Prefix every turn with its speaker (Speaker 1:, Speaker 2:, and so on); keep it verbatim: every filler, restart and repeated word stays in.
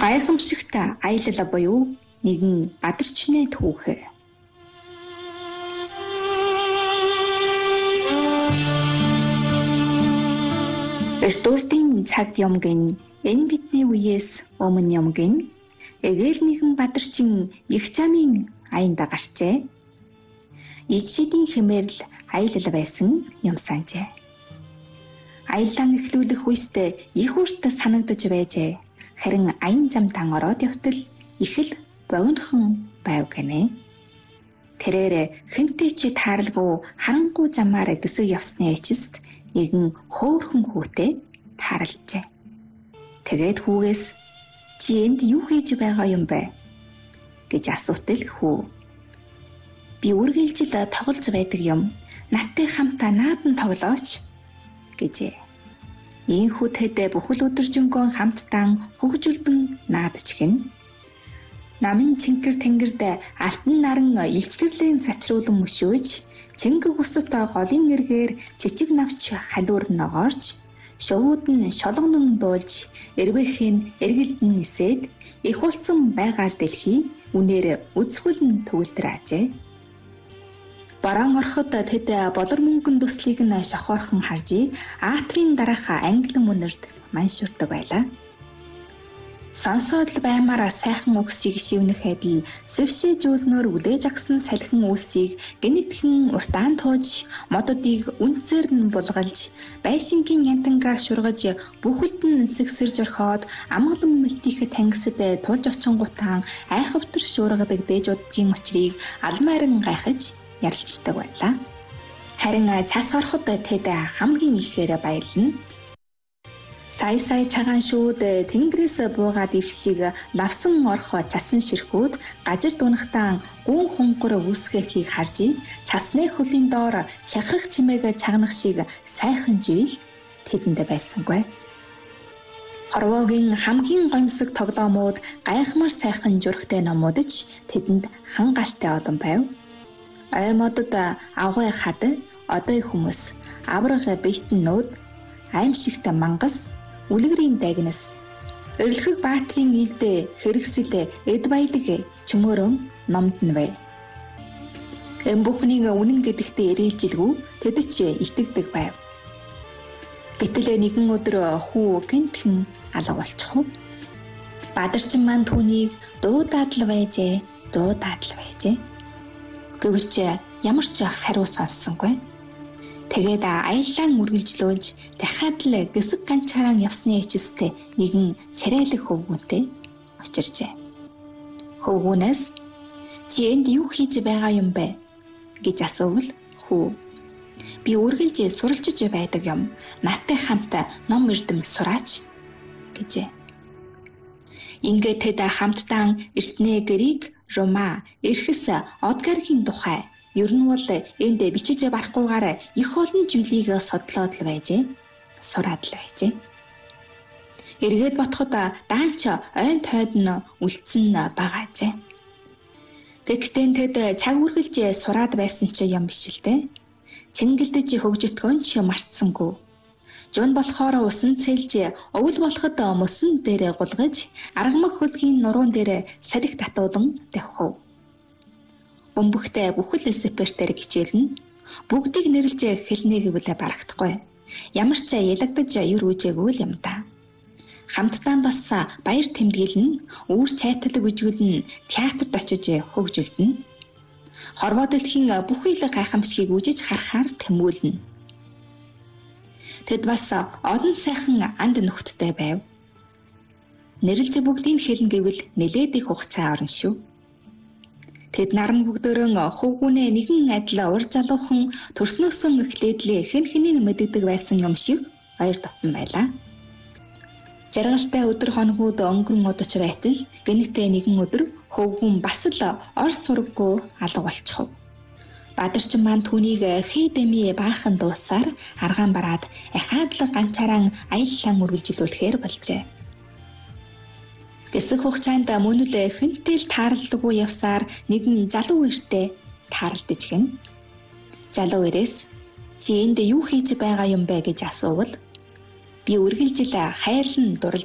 Speaker 1: Гайхамшигт аялал буюу нэгэн бадарчны түүх. Эрдүрдийн цагт юмгин энэ бидний үеэс өмнө юмгин эгээл нэгэн бадарчин их замын аянд гарчээ. Ичидийн хэмээрл аялал байсан юм санжээ. Аялан эхлүүлэх үедээ их урт санагдаж байжээ. Харин аян замтан ороод явтал их л богинохон байв гэнэ. Тэрээр хэнтэй чи тааралгүй харангуй замаар гисэг явсны эчэст нэгэн хөөрхөн хүүтэй таарлжээ. Тэгээд хүүгээс чи энд юу хийж байгаа юм бэ гэж асуутал хүү. Би үргэлжил тоглож байдаг юм. Надтай хамтаа наадан тоглооч гэжээ. Ийм хүүтэд бүхэл өдөржингөө хамтдаа хөгжүүлдэн наадчихна. Намын чингэр тэнгэрд алтан наран илчгэрлэн сачруулан мөшөөж, чингэг усат голын эргээр чичиг навч халуур ногоорч, шувууд нь шологнон дуулж, эрвэхэн эргэлдэн нисээд их болсон байгаа дэлхий үнээр үзхүлэн төгөлдраажээ. Бараан ороход тэд болор мөнгөн төслийг нь шохоорхон харж, аатрын дараах англи мөнөрд маншуурдаг байлаа. Сонсоод л баймаар сайхан үгсийг шивнэх адил сэвшээ жуулноор үлээж агсан салхин үлсийг гинэтхэн уртаан тууж, мододыг үнцээр нь булгалж, байшингийн янтангаар шургаж, бүхэлд нь сэгсэрж орхоод, амгалан мэлтийхэд тангисад тулж очингутаан айхавтар шуургадаг дээжүүдийн учрыг алмайран гайхаж ярилцдаг байлаа. Харин цас ороход тэд хамгийн ихээр баярлана. Сая сая цагаан шүүд тэнгэрээс буугаад ирэх шиг лавсан орох цасан ширхүүд гажир дунахтаа гүн хунгар үүсгэхийг харж, цасны хөлийн доор чахрах чимээг чагнах шиг сайхан жийл тэдэнд байсангүй. Хорвоогийн хамгийн гомсог тоглоомууд гайхмар сайхан журхтай номуудч тэдэнд хангаалтай олон байв. Аймодод агуй хад, одой хүмүүс, авраг битнүүд, аимшигт мангас, үлгэрийн дагнас, эрлэхэг баатрийн илдэ хэрэгсэл эд баялаг чөмөрөн номд нь бай. Эм бүхнийг үнэн гэдэгтээ ирээлжилгүй тэд ч итгэдэг байв. Гэтэл нэгэн өдөр хүү гинтхэн алга болчихов. Бадарчин маань түүнийг дуудаад л байжээ, дуудаад л байжээ. Гэвч ямар ч хариу сонссонгүй. Тэгээд аяллаа үргэлжлүүлж дахиад л гисэг ганчаараа явсны эчэст нэгэн царайлаг хөвгүүнтэй очирчээ. Хөвгүүнээс чи энд юу хийж байгаа юм бэ гэж асуувал хүү. Би үргэлж суралцж байдаг юм. Надтай хамт ном эрдэм сураач гэжээ. Ингээд тэд хамтдаа эртний грек, Рома, эрхэс Одгаргийн тухай ер нь бол энд бичиж барахгүйгээр их олон зүйлийг судлаад л байжээ. Сураад л байжээ. Эргээд ботход даанч ойн тойд нь үлдсэн багаажээ. Гэхдээ тэд цаг үргэлж сураад байсан ч юм биш л дээ. Чингэлдэж хөгжөтгөн ч мартсангүй. Жун болохоор усан цэлж, овл болоход мөсөн дээр гулгаж, аргамаг хөлгийн нуруунд дээр салхи татуулан давхив. Бөмбөгтэй бүхэл сепертээр гिचээлнэ. Бүгдийг нэрлж хэлнэ гэвэл барагдахгүй. Ямар ч ялагдаж юр үжээгүй л юм да. Хамтдаа бас баяр тэмдэглэн, үүр цайтал үжгэлэн, театрт очиж хөгжилдөн. Хорвоо дэлхийн бүхий л гайхамшигыг үжиж харахаар тэмүүлнэ. Тэд бас олон сайхан анд нөхдөдтэй байв. Нэрлж бүгдийг хэлнэ гэвэл нэлээд их хугацаа орно шүү. Тэд наран бүгдөрөн хөвгүнээ нэгэн адил ур залуухан төрснөөсөн эхлээдлээ хэн хэнийг мэддэг байсан юм шиг ойр дотн байлаа. Жаргалтай өдөр хоногуд өнгөрөн удаж байтал гэнэтээ нэгэн өдөр хөвгүн бас л ор сурггүй алга болчихов. Бадарчин маань түүнийг хээ дэмий баахан дуусаар аргаан бараад ахаад л ганцаараа аяллаа үргэлжлүүлэхээр болжээ. Гэсэг хугацаанд мөн л хэнтэй л таарлалгүй явсаар нэгэн залуу эртээ таарлдаж гин. Залуу эрээс чи энд юу хийж байгаа юм бэ гэж асуувал би үргэлжил хайрлан дурлж